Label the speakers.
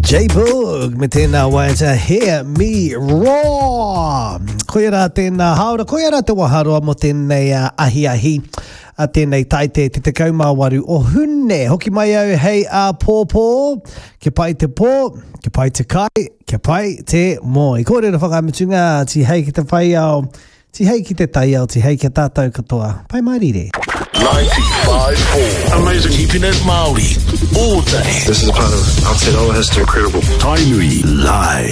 Speaker 1: J-Boog me tēnā waita Hear Me Roar. Koe rā tēnā haora, koe rā te waharoa mo tēnei ahi a tēnei taite te kaumāwaru o hune. Hoki mai au hei a pōpō, ke pai te pō, ke pai te kai, ke pai te moi. Ko rera whakamitunga, ti hei ki te whai au, ti hei ki te tai au, ti hei ki tātou katoa. Pai mai rire.
Speaker 2: 95.4 Amazing, keeping it Māori all day.
Speaker 3: This is a part of Aotearoa history. Incredible.
Speaker 2: Tainui live.